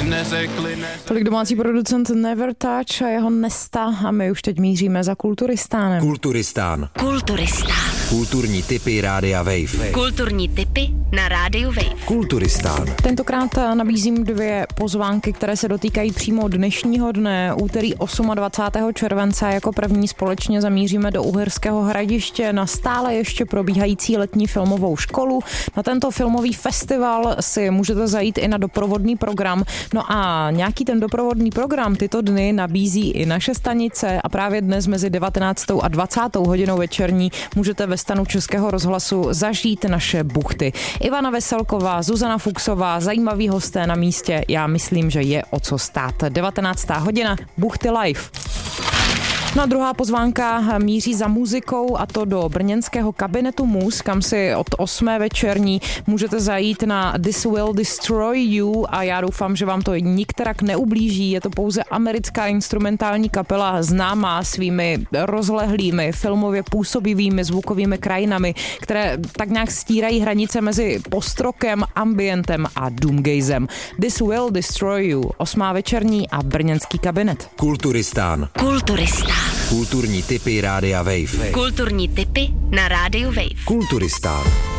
neřekli. Tolik domácí producent Nevertouch a jeho Nesta a my už teď míříme za Kulturistánem. Kulturistán. Kulturistán. Kulturní tipy Rádia Wave. Kulturní tipy na Rádiu Wave. Kulturistán. Tentokrát nabízím 2 pozvánky, které se dotýkají přímo dnešního dne, úterý 28. července. Jako první společně zamíříme do Uherského Hradiště na stále ještě probíhající letní filmovou školu. Na tento filmový festival si můžete zajít i na doprovodný program. No a nějaký ten doprovodný program tyto dny nabízí i naše stanice a právě dnes mezi 19. a 20. hodinou večerní můžete ve stanu Českého rozhlasu zažít naše buchty. Ivana Veselková, Zuzana Fuchsová, zajímaví hosté na místě. Já myslím, že je o co stát. 19. hodina, buchty live. No a druhá pozvánka míří za muzikou a to do brněnského kabinetu Mus, kam si od 8. večerní můžete zajít na This Will Destroy You a já doufám, že vám to nikterak neublíží. Je to pouze americká instrumentální kapela známá svými rozlehlými, filmově působivými zvukovými krajinami, které tak nějak stírají hranice mezi postrokem, ambientem a doomgazem. This Will Destroy You, 8. večerní a brněnský kabinet. Kulturistán. Kulturistán. Kulturní tipy Rádia Wave. Kulturní tipy na Rádiu Wave. Kulturistán.